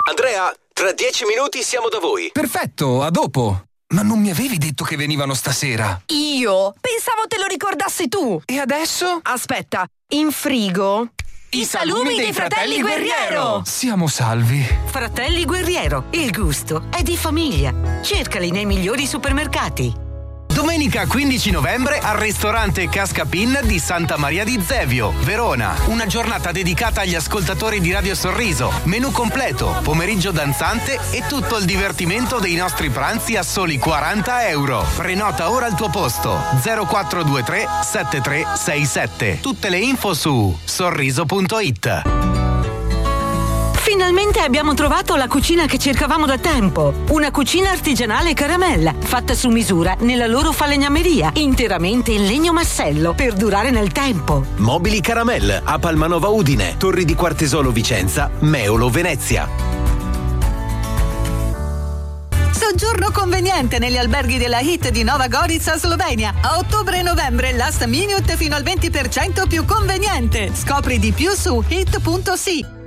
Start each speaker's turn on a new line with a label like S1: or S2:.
S1: Andrea, tra 10 minuti siamo da voi.
S2: Perfetto, a dopo. Ma non mi avevi detto che venivano stasera?
S3: Io? Pensavo te lo ricordassi tu.
S2: E adesso?
S3: Aspetta, in frigo...
S4: I salumi dei Fratelli Guerriero!
S2: Siamo salvi.
S4: Fratelli Guerriero, il gusto è di famiglia. Cercali nei migliori supermercati.
S5: Domenica 15 novembre al ristorante Cascapin di Santa Maria di Zevio, Verona. Una giornata dedicata agli ascoltatori di Radio Sorriso. Menù completo, pomeriggio danzante e tutto il divertimento dei nostri pranzi a soli 40 euro. Prenota ora il tuo posto. 0423 7367. Tutte le info su sorriso.it.
S4: Finalmente abbiamo trovato la cucina che cercavamo da tempo. Una cucina artigianale Caramella, fatta su misura nella loro falegnameria, interamente in legno massello per durare nel tempo.
S1: Mobili Caramel a Palmanova Udine, Torri di Quartesolo Vicenza, Meolo Venezia.
S6: Soggiorno conveniente negli alberghi della HIT di Nova Gorica, Slovenia. A ottobre e novembre last minute fino al 20% più conveniente. Scopri di più su hit.si.